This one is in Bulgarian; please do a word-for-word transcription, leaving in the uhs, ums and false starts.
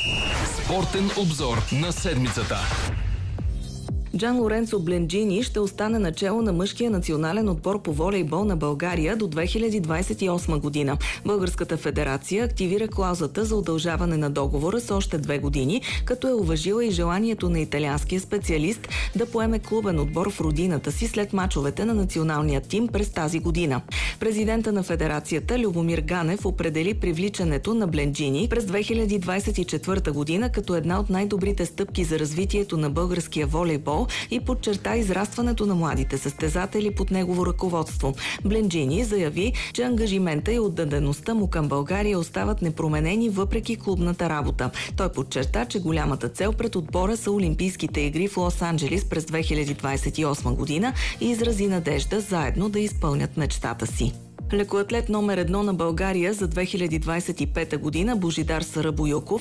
Спортен обзор на седмицата. Джан Лоренцо Бленджини ще остане начело на мъжкия национален отбор по волейбол на България до две хиляди двадесет и осма година. Българската федерация активира клаузата за удължаване на договора с още две години, като е уважила и желанието на италианския специалист да поеме клубен отбор в родината си след мачовете на националния тим през тази година. Президента на федерацията Любомир Ганев определи привличането на Бленджини през две хиляди двадесет и четвърта година като една от най-добрите стъпки за развитието на българския волейбол и подчерта израстването на младите състезатели под негово ръководство. Бленджини заяви, че ангажимента и отдадеността му към България остават непроменени въпреки клубната работа. Той подчерта, че голямата цел пред отбора са Олимпийските игри в Лос-Анджелис през две хиляди двадесет и осма година и изрази надежда заедно да изпълнят мечтата си. Лекоатлет номер едно на България за две хиляди двадесет и пета година Божидар Сарабойуков